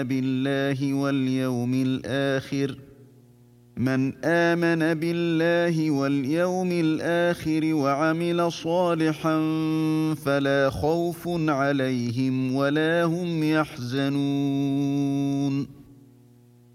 بالله واليوم الآخر وعمل صالحا فلا خوف عليهم ولا هم يحزنون